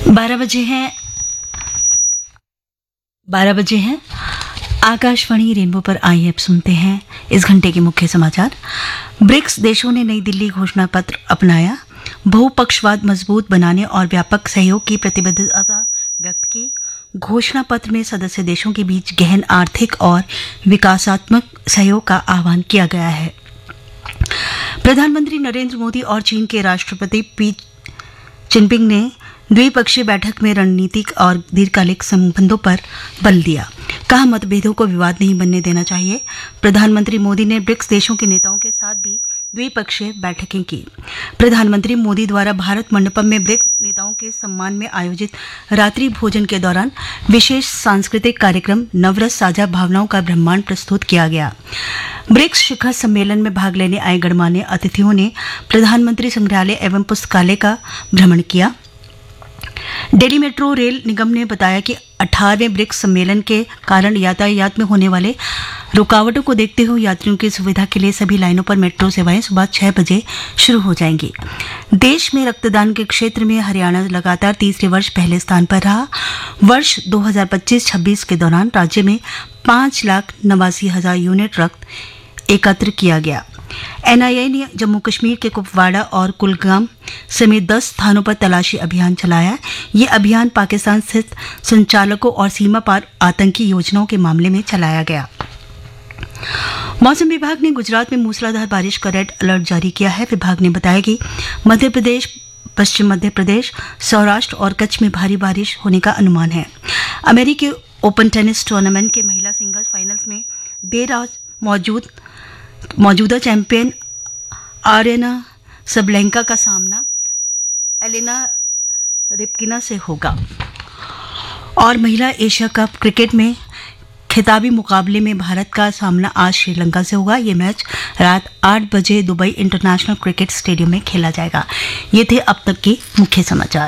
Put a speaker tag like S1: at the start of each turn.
S1: 12 बजे हैं। आकाशवाणी रेनबो पर आइए अब सुनते हैं इस घंटे के मुख्य समाचार। ब्रिक्स देशों ने नई दिल्ली घोषणा पत्र अपनाया, बहुपक्षवाद मजबूत बनाने और व्यापक सहयोग की प्रतिबद्धता व्यक्त की। घोषणा पत्र में सदस्य देशों के बीच गहन आर्थिक और विकासात्मक सहयोग का आह्वान किया गया है। प्रधानमंत्री नरेंद्र मोदी और चीन के राष्ट्रपति पी जिनपिंग ने द्विपक्षीय बैठक में रणनीतिक और दीर्घकालिक संबंधों पर बल दिया। कहा, मतभेदों को विवाद नहीं बनने देना चाहिए। प्रधानमंत्री मोदी ने ब्रिक्स देशों के नेताओं के साथ भी द्विपक्षीय बैठकें की। प्रधानमंत्री मोदी द्वारा भारत मंडपम में ब्रिक्स नेताओं के सम्मान में आयोजित रात्रि भोजन के दौरान विशेष सांस्कृतिक कार्यक्रम नवरस साझा भावनाओं का ब्रह्मांड प्रस्तुत किया गया। ब्रिक्स शिखर सम्मेलन में भाग लेने आए गणमान्य अतिथियों ने प्रधानमंत्री संग्रहालय एवं पुस्तकालय का भ्रमण किया। दिल्ली मेट्रो रेल निगम ने बताया कि 18वें ब्रिक्स सम्मेलन के कारण यातायात में होने वाले रुकावटों को देखते हुए यात्रियों की सुविधा के लिए सभी लाइनों पर मेट्रो सेवाएं सुबह 6 बजे शुरू हो जाएंगी। देश में रक्तदान के क्षेत्र में हरियाणा लगातार तीसरे वर्ष पहले स्थान पर रहा। वर्ष 2025-26 के दौरान राज्य में 5,89,000 यूनिट रक्त एकत्र किया गया। एनआईए ने जम्मू कश्मीर के कुपवाड़ा और कुलगाम समेत 10 स्थानों पर तलाशी अभियान चलाया। ये अभियान पाकिस्तान स्थित संचालकों और सीमा पार आतंकी योजनाओं के मामले में चलाया गया। मौसम विभाग ने गुजरात में मूसलाधार बारिश का रेड अलर्ट जारी किया है। विभाग ने बताया कि मध्य प्रदेश, पश्चिम मध्य प्रदेश, सौराष्ट्र और कच्छ में भारी बारिश होने का अनुमान है। अमेरिकी ओपन टेनिस टूर्नामेंट के महिला सिंगल्स फाइनल्स में देर रात मौजूदा चैंपियन आर्यना सबलेंका का सामना एलेना रिबकिना से होगा। और महिला एशिया कप क्रिकेट में खिताबी मुकाबले में भारत का सामना आज श्रीलंका से होगा। ये मैच रात 8 बजे दुबई इंटरनेशनल क्रिकेट स्टेडियम में खेला जाएगा। ये थे अब तक के मुख्य समाचार।